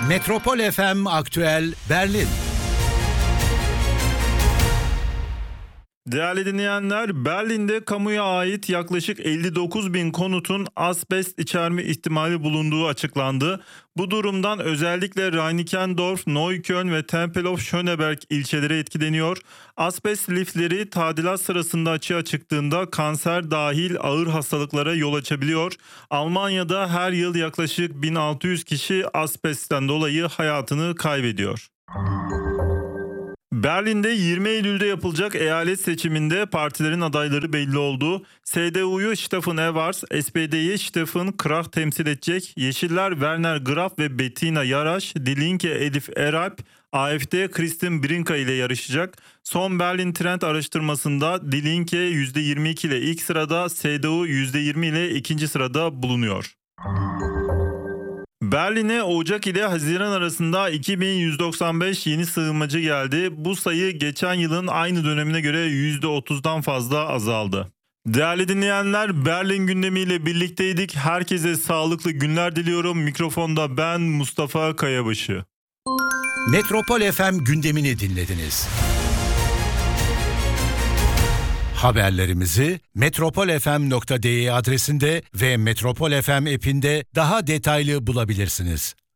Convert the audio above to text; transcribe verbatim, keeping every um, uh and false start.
Metropol F M Aktüel Berlin. Değerli dinleyenler, Berlin'de kamuya ait yaklaşık elli dokuz bin konutun asbest içerme ihtimali bulunduğu açıklandı. Bu durumdan özellikle Reinickendorf, Neukölln ve Tempelhof Schöneberg ilçeleri etkileniyor. Asbest lifleri tadilat sırasında açığa çıktığında kanser dahil ağır hastalıklara yol açabiliyor. Almanya'da her yıl yaklaşık bin altı yüz kişi asbestten dolayı hayatını kaybediyor. Berlin'de yirmi Eylül'de yapılacak eyalet seçiminde partilerin adayları belli oldu. S D U'yu Steffen Evers, S P D'yi Steffen Krach temsil edecek. Yeşiller Werner Graf ve Bettina Jarasch, Die Linke Elif Eralp, A F D Christine Brinker ile yarışacak. Son Berlin Trend araştırmasında Die Linke yüzde yirmi iki ile ilk sırada, S D U yüzde yirmi ile ikinci sırada bulunuyor. Berlin'e Ocak ile Haziran arasında iki bin yüz doksan beş yeni sığınmacı geldi. Bu sayı geçen yılın aynı dönemine göre yüzde otuzdan fazla azaldı. Değerli dinleyenler, Berlin gündemiyle birlikteydik. Herkese sağlıklı günler diliyorum. Mikrofonda ben Mustafa Kayabaşı. Metropol F M gündemini dinlediniz. Haberlerimizi metropolfm nokta de adresinde ve Metropol F M app'inde daha detaylı bulabilirsiniz.